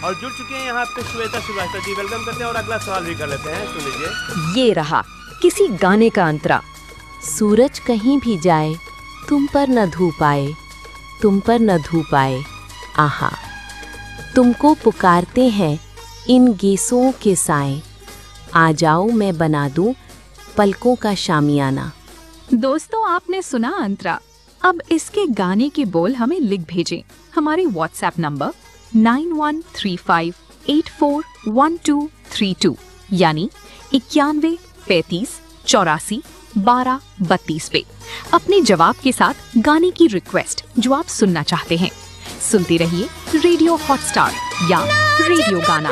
और जुड़ चुके हैं यहाँ पे श्वेता श्रीवास्तव जी। वेलकम करते हैं और अगला सवाल भी कर लेते हैं। सुन लीजिए, ये रहा किसी गाने का अंतरा। सूरज कहीं भी जाए, तुम पर न धूप आए, तुम पर न धूप आए, आहा। तुमको पुकारते हैं इन गीतों के साए, आ जाओ मैं बना दूं पलकों का शामियाना। दोस्तों, आपने सुना अंतरा। अब इसके गाने के बोल हमें लिख भेजें हमारे व्हाट्सएप नंबर 9135841232 यानी 91 35 84 12 32 पे अपने जवाब के साथ गाने की रिक्वेस्ट जो आप सुनना चाहते हैं। सुनते रहिए रेडियो हॉटस्टार या रेडियो गाना।